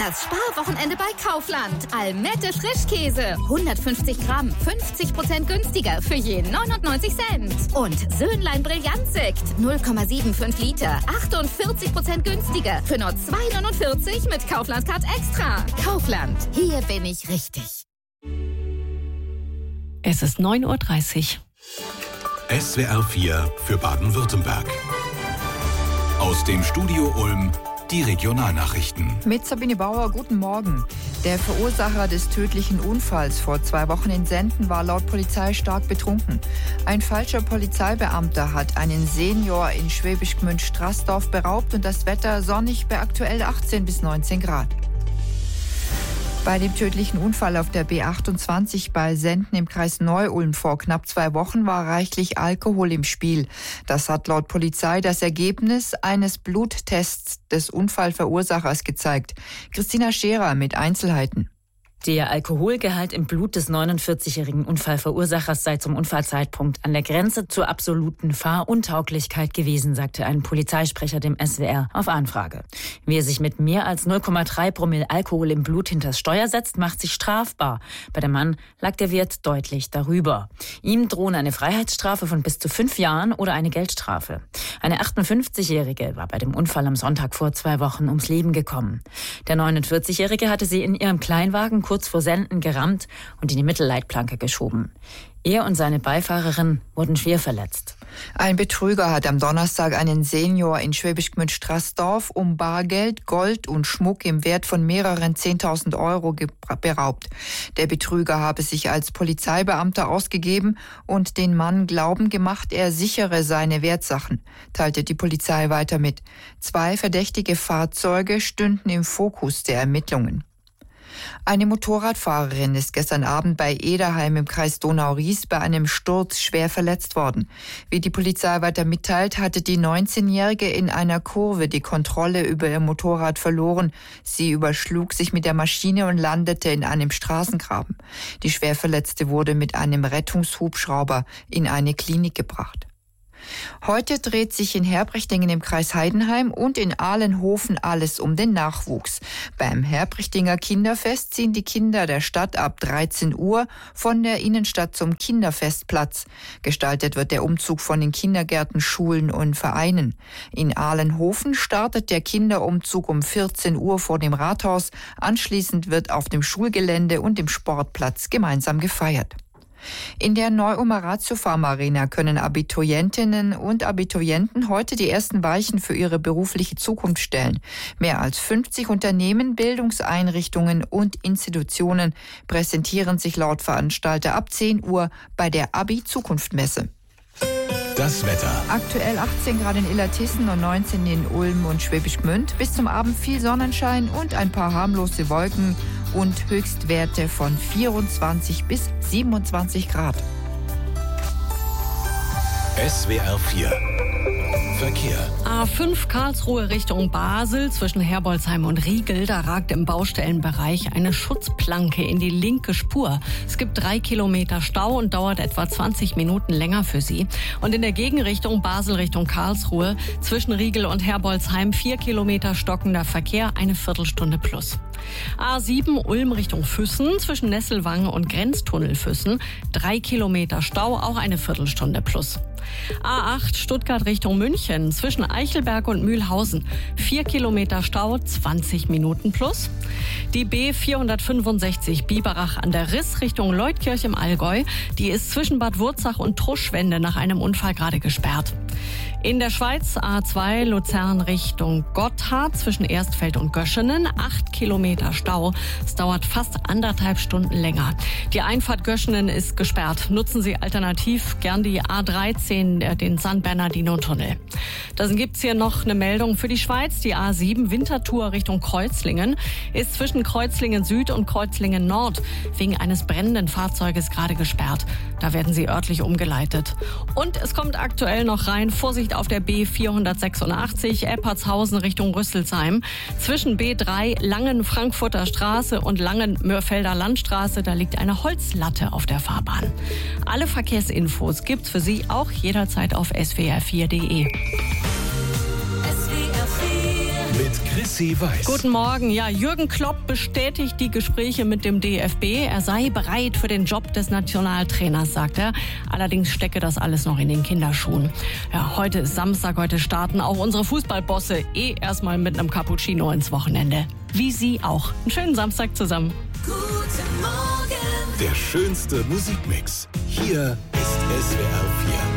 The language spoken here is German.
Das Sparwochenende bei Kaufland. Almette Frischkäse. 150 Gramm, 50% günstiger für je 99 Cent. Und Söhnlein Brillantsekt. 0,75 Liter, 48% günstiger für nur 2,49 mit Kaufland Card Extra. Kaufland, hier bin ich richtig. Es ist 9:30 Uhr. SWR 4 für Baden-Württemberg. Aus dem Studio Ulm die Regionalnachrichten. Mit Sabine Bauer, guten Morgen. Der Verursacher des tödlichen Unfalls vor 2 Wochen in Senden war laut Polizei stark betrunken. Ein falscher Polizeibeamter hat einen Senior in Schwäbisch Gmünd-Straßdorf beraubt und das Wetter sonnig bei aktuell 18 bis 19 Grad. Bei dem tödlichen Unfall auf der B28 bei Senden im Kreis Neu-Ulm vor knapp 2 Wochen war reichlich Alkohol im Spiel. Das hat laut Polizei das Ergebnis eines Bluttests des Unfallverursachers gezeigt. Christina Scherer mit Einzelheiten. Der Alkoholgehalt im Blut des 49-jährigen Unfallverursachers sei zum Unfallzeitpunkt an der Grenze zur absoluten Fahruntauglichkeit gewesen, sagte ein Polizeisprecher dem SWR auf Anfrage. Wer sich mit mehr als 0,3 Promille Alkohol im Blut hinters Steuer setzt, macht sich strafbar. Bei dem Mann lag der Wert deutlich darüber. Ihm drohen eine Freiheitsstrafe von bis zu 5 Jahren oder eine Geldstrafe. Eine 58-Jährige war bei dem Unfall am Sonntag vor 2 Wochen ums Leben gekommen. Der 49-Jährige hatte sie in ihrem Kleinwagen kurz vor Senden gerammt und in die Mittelleitplanke geschoben. Er und seine Beifahrerin wurden schwer verletzt. Ein Betrüger hat am Donnerstag einen Senior in Schwäbisch Gmünd-Straßdorf um Bargeld, Gold und Schmuck im Wert von mehreren 10.000 Euro beraubt. Der Betrüger habe sich als Polizeibeamter ausgegeben und den Mann glauben gemacht, er sichere seine Wertsachen, teilte die Polizei weiter mit. 2 verdächtige Fahrzeuge stünden im Fokus der Ermittlungen. Eine Motorradfahrerin ist gestern Abend bei Ederheim im Kreis Donau-Ries bei einem Sturz schwer verletzt worden. Wie die Polizei weiter mitteilt, hatte die 19-Jährige in einer Kurve die Kontrolle über ihr Motorrad verloren. Sie überschlug sich mit der Maschine und landete in einem Straßengraben. Die Schwerverletzte wurde mit einem Rettungshubschrauber in eine Klinik gebracht. Heute dreht sich in Herbrechtingen im Kreis Heidenheim und in Ahlenhofen alles um den Nachwuchs. Beim Herbrichtinger Kinderfest ziehen die Kinder der Stadt ab 13 Uhr von der Innenstadt zum Kinderfestplatz. Gestaltet wird der Umzug von den Kindergärten, Schulen und Vereinen. In Ahlenhofen startet der Kinderumzug um 14 Uhr vor dem Rathaus. Anschließend wird auf dem Schulgelände und dem Sportplatz gemeinsam gefeiert. In der Neu-Ulmer Ratio-Farm-Arena können Abiturientinnen und Abiturienten heute die ersten Weichen für ihre berufliche Zukunft stellen. Mehr als 50 Unternehmen, Bildungseinrichtungen und Institutionen präsentieren sich laut Veranstalter ab 10 Uhr bei der Abi-Zukunft-Messe. Das Wetter. Aktuell 18 Grad in Illertissen und 19 in Ulm und Schwäbisch Gmünd. Bis zum Abend viel Sonnenschein und ein paar harmlose Wolken und Höchstwerte von 24 bis 27 Grad. SWR 4 Verkehr. A5 Karlsruhe Richtung Basel zwischen Herbolzheim und Riegel. Da ragt im Baustellenbereich eine Schutzplanke in die linke Spur. Es gibt 3 Kilometer Stau und dauert etwa 20 Minuten länger für Sie. Und in der Gegenrichtung Basel Richtung Karlsruhe zwischen Riegel und Herbolzheim 4 Kilometer stockender Verkehr, eine Viertelstunde plus. A7 Ulm Richtung Füssen zwischen Nesselwangen und Grenztunnel Füssen 3 Kilometer Stau, auch eine Viertelstunde plus. A8 Stuttgart Richtung München zwischen Eichelberg und Mühlhausen 4 Kilometer Stau, 20 Minuten plus. Die B465 Biberach an der Riss Richtung Leutkirch im Allgäu, die ist zwischen Bad Wurzach und Truschwende nach einem Unfall gerade gesperrt. In der Schweiz A2 Luzern Richtung Gotthard zwischen Erstfeld und Göschenen 8 Kilometer Stau. Es dauert fast 1,5 Stunden länger. Die Einfahrt Göschenen ist gesperrt. Nutzen Sie alternativ gern die A13, den San Bernardino-Tunnel. Dann gibt's hier noch eine Meldung für die Schweiz. Die A7 Winterthur Richtung Kreuzlingen ist zwischen Kreuzlingen Süd und Kreuzlingen Nord wegen eines brennenden Fahrzeuges gerade gesperrt. Da werden Sie örtlich umgeleitet. Und es kommt aktuell noch rein, Vorsicht auf der B486 Eppertshausen Richtung Rüsselsheim. Zwischen B3 Langen-Frankfurter Straße und Langen-Mörfelder Landstraße, da liegt eine Holzlatte auf der Fahrbahn. Alle Verkehrsinfos gibt's für Sie auch jederzeit auf swr4.de. Mit Chrissy Weiß. Guten Morgen. Ja, Jürgen Klopp bestätigt die Gespräche mit dem DFB. Er sei bereit für den Job des Nationaltrainers, sagt er. Allerdings stecke das alles noch in den Kinderschuhen. Ja, heute ist Samstag, heute starten auch unsere Fußballbosse erstmal mit einem Cappuccino ins Wochenende. Wie Sie auch. Einen schönen Samstag zusammen. Der schönste Musikmix. Hier ist SWR 4.